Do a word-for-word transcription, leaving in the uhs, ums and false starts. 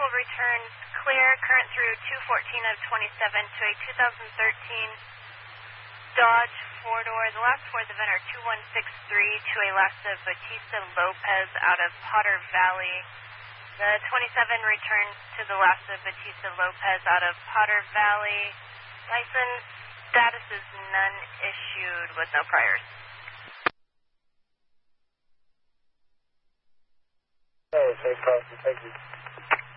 vehicle returns clear, current through two fourteen of twenty-seven to a two thousand thirteen Dodge four-door. The last four of the V I N are two one six three to a Lasa Batista Lopez out of Potter Valley. The twenty-seven returns to the Lasa Batista Lopez out of Potter Valley. License status is none issued with no priors. Okay, thank you.